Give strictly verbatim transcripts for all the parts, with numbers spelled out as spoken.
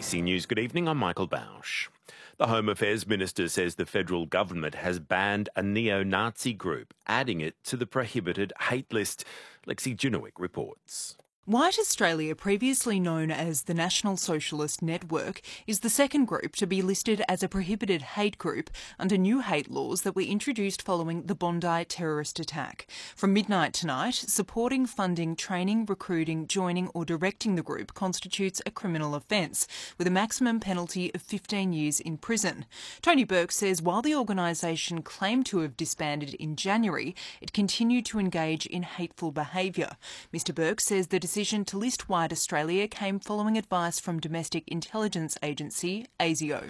C News, good evening, I'm Michael Bausch. The Home Affairs Minister says the federal government has banned a neo-Nazi group, adding it to the prohibited hate list. Lexi Junowick reports. White Australia, previously known as the National Socialist Network, is the second group to be listed as a prohibited hate group under new hate laws that were introduced following the Bondi terrorist attack. From midnight tonight, supporting, funding, training, recruiting, joining or directing the group constitutes a criminal offence, with a maximum penalty of fifteen years in prison. Tony Burke says while the organisation claimed to have disbanded in January, it continued to engage in hateful behaviour. Mr Burke says the The decision to list White Australia came following advice from domestic intelligence agency ASIO.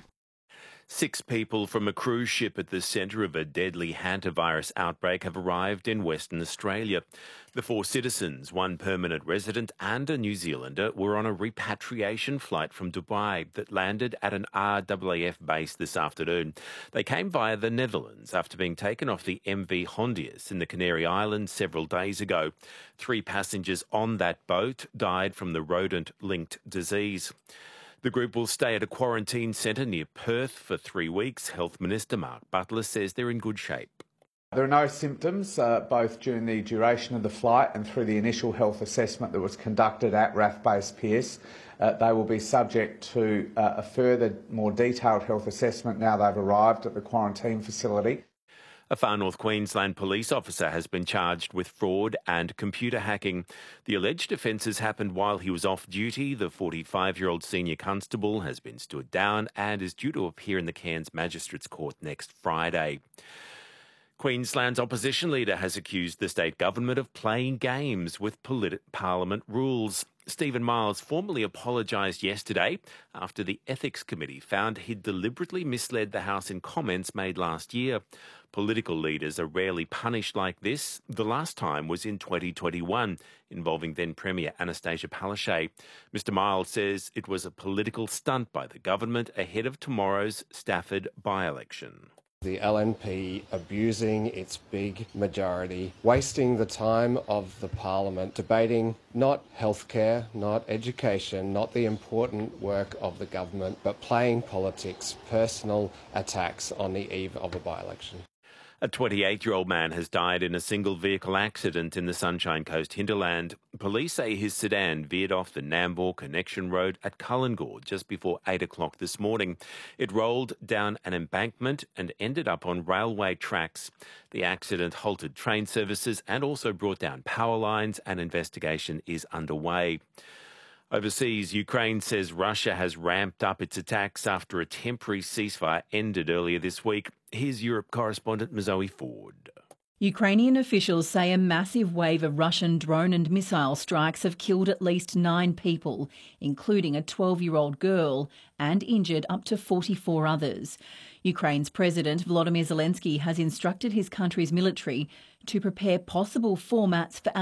Six people from a cruise ship at the centre of a deadly hantavirus outbreak have arrived in Western Australia. The four citizens, one permanent resident and a New Zealander, were on a repatriation flight from Dubai that landed at an R A A F base this afternoon. They came via the Netherlands after being taken off the M V Hondius in the Canary Islands several days ago. Three passengers on that boat died from the rodent-linked disease. The group will stay at a quarantine centre near Perth for three weeks. Health Minister Mark Butler says they're in good shape. There are no symptoms, uh, both during the duration of the flight and through the initial health assessment that was conducted at R A F Base Pearce. Uh, they will be subject to uh, a further, more detailed health assessment now they've arrived at the quarantine facility. A Far North Queensland police officer has been charged with fraud and computer hacking. The alleged offences happened while he was off duty. The forty-five-year-old senior constable has been stood down and is due to appear in the Cairns Magistrates Court next Friday. Queensland's opposition leader has accused the state government of playing games with polit- parliament rules. Stephen Miles formally apologised yesterday after the Ethics Committee found he'd deliberately misled the House in comments made last year. Political leaders are rarely punished like this. The last time was in twenty twenty-one, involving then Premier Anastasia Palaszczuk. Mr Miles says it was a political stunt by the government ahead of tomorrow's Stafford by-election. The L N P abusing its big majority, wasting the time of the Parliament, debating not healthcare, not education, not the important work of the government, but playing politics, personal attacks on the eve of a by-election. A twenty-eight-year-old man has died in a single-vehicle accident in the Sunshine Coast hinterland. Police say his sedan veered off the Nambour Connection Road at Cullengore just before eight o'clock this morning. It rolled down an embankment and ended up on railway tracks. The accident halted train services and also brought down power lines. An investigation is underway. Overseas, Ukraine says Russia has ramped up its attacks after a temporary ceasefire ended earlier this week. Here's Europe correspondent Zoe Ford. Ukrainian officials say a massive wave of Russian drone and missile strikes have killed at least nine people, including a twelve-year-old girl, and injured up to forty-four others. Ukraine's President Volodymyr Zelensky has instructed his country's military to prepare possible formats for